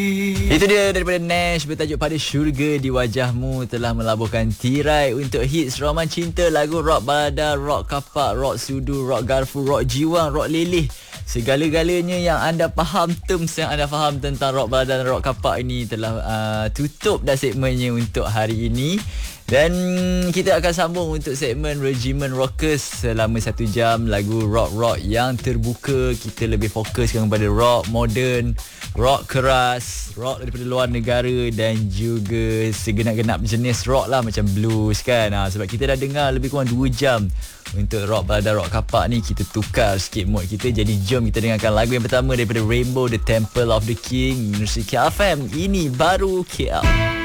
Itu dia daripada Nash bertajuk Pada Syurga di Wajahmu, telah melabuhkan tirai untuk hits roman cinta, lagu rock balada, rock kapak, rock sudu, rock garfu, rock jiwang, rock lelih. Segala-galanya yang anda faham, terms yang anda faham tentang rock balada dan rock kapak ini telah tutup dah segmennya untuk hari ini. Dan kita akan sambung untuk segmen Regimen Rockers selama 1 jam, lagu rock-rock yang terbuka. Kita lebih fokuskan kepada rock moden, rock keras, rock daripada luar negara dan juga segenap-genap jenis rock lah, macam blues kan. Sebab kita dah dengar lebih kurang 2 jam untuk rock balada, rock kapak ni. Kita tukar sikit mood kita. Jadi jom kita dengarkan lagu yang pertama daripada Rainbow, The Temple of the King, Music KFM. Ini baru KL.